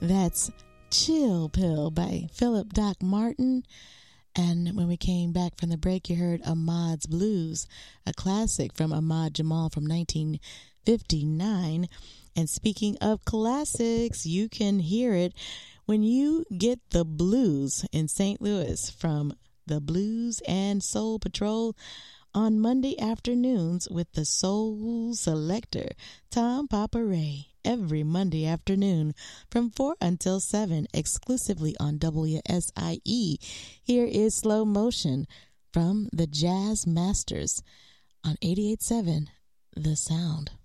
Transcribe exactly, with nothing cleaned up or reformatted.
That's Chill Pill by Philip Doc Martin. And when we came back from the break, you heard Ahmad's Blues, a classic from Ahmad Jamal from nineteen fifty-nine. And speaking of classics, you can hear it when you get the blues in Saint Louis from the Blues and Soul Patrol on Monday afternoons with the Soul Selector, Tom Papa Ray, every Monday afternoon from four until seven, exclusively on W S I E. Here is Slow Motion from the Jazz Masters on eighty-eight point seven The Sound.